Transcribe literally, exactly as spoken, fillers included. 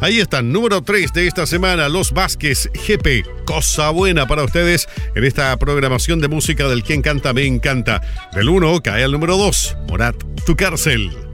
Ahí están, número tres de esta semana, Los Vázquez, G P. Cosa buena para ustedes en esta programación de música del Quien Canta Me Encanta. Del uno cae al número dos, Morat, Tu Cárcel.